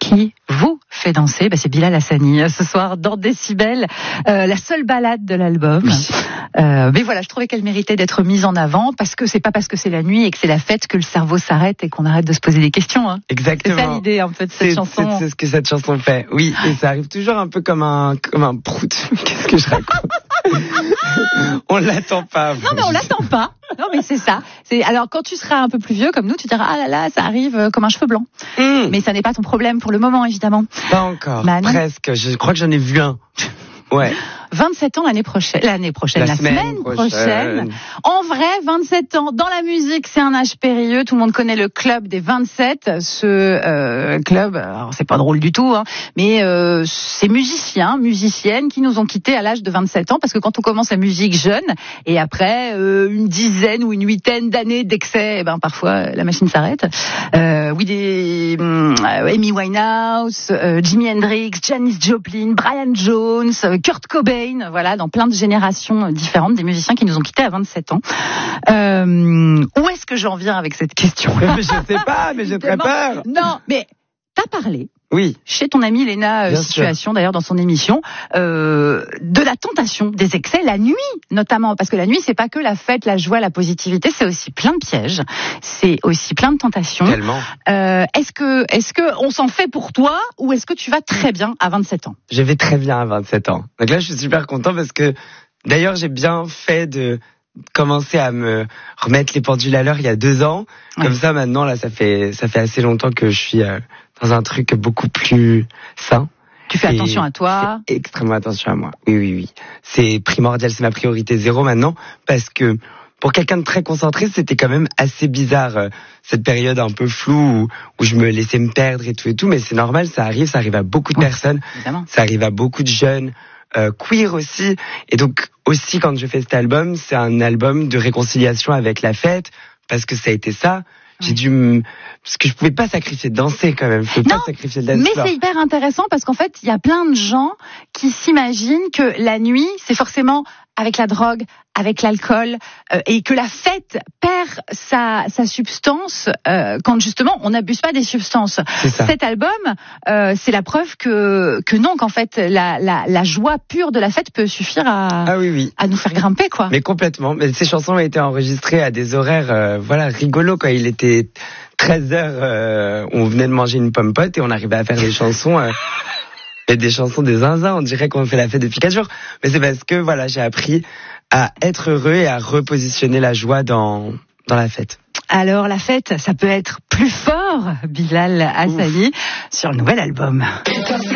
qui vous fait danser, c'est Bilal Hassani ce soir dans Décibel, la seule balade de l'album. Oui. Mais voilà, je trouvais qu'elle méritait d'être mise en avant parce que c'est pas parce que c'est la nuit et que c'est la fête que le cerveau s'arrête et qu'on arrête de se poser des questions. Hein. Exactement. C'est ça l'idée un peu de cette chanson. C'est ce que cette chanson fait. Oui, et ça arrive toujours un peu comme un prout. Qu'est-ce que je raconte? On l'attend pas. Non mais on l'attend pas. Non mais c'est ça. Alors quand tu seras un peu plus vieux comme nous, tu diras ah là là, ça arrive comme un cheveu blanc. Mais ça n'est pas ton problème pour le moment évidemment. Pas encore. Presque. Je crois que j'en ai vu un. Ouais. 27 ans la semaine prochaine, la semaine prochaine. En vrai, 27 ans dans la musique, c'est un âge périlleux. Tout le monde connaît le club des 27. Ce club, alors c'est pas drôle du tout, hein, mais c'est musiciennes qui nous ont quittés à l'âge de 27 ans parce que quand on commence la musique jeune et après une dizaine ou une huitaine d'années d'excès, parfois la machine s'arrête. Oui, Amy Winehouse, Jimi Hendrix, Janis Joplin, Brian Jones, Kurt Cobain. Voilà, dans plein de générations différentes, des musiciens qui nous ont quittés à 27 ans. Où est-ce que j'en viens avec cette question? Je sais pas, mais j'ai très peur. Non, mais t'as parlé. Oui. Chez ton amie Léna Situation, d'ailleurs, dans son émission, de la tentation des excès, la nuit, notamment. Parce que la nuit, c'est pas que la fête, la joie, la positivité, c'est aussi plein de pièges. C'est aussi plein de tentations. Tellement. Est-ce que on s'en fait pour toi, ou est-ce que tu vas très bien à 27 ans? Je vais très bien à 27 ans. Donc là, je suis super content parce que, d'ailleurs, j'ai bien fait de commencer à me remettre les pendules à l'heure il y a 2 ans. Ouais. Comme ça, maintenant, là, ça fait assez longtemps que je suis dans un truc beaucoup plus sain. Tu fais attention à toi. Extrêmement attention à moi. Oui. C'est primordial, c'est ma priorité 0 maintenant, parce que pour quelqu'un de très concentré, c'était quand même assez bizarre, cette période un peu floue où je me laissais me perdre et tout, mais c'est normal, ça arrive à beaucoup de personnes, évidemment. Ça arrive à beaucoup de jeunes, queer aussi, et donc aussi quand je fais cet album, c'est un album de réconciliation avec la fête, parce que ça a été ça. J'ai dû parce que je pouvais pas sacrifier de danser quand même. Je pouvais pas sacrifier de danser. Mais c'est hyper intéressant parce qu'en fait, il y a plein de gens qui s'imaginent que la nuit, c'est forcément avec la drogue, avec l'alcool, et que la fête perd sa substance quand justement on n'abuse pas des substances. Cet album, c'est la preuve que non, qu'en fait la joie pure de la fête peut suffire à nous faire grimper, quoi. Mais complètement. Mais ces chansons ont été enregistrées à des horaires rigolos, quoi. Il était 13h, on venait de manger une pomme pote et on arrivait à faire des chansons. Et des chansons des zinzins, on dirait qu'on fait la fête depuis 4 jours. Mais c'est parce que j'ai appris à être heureux et à repositionner la joie dans la fête. Alors la fête, ça peut être plus fort, Bilal Hassani, sur le nouvel album.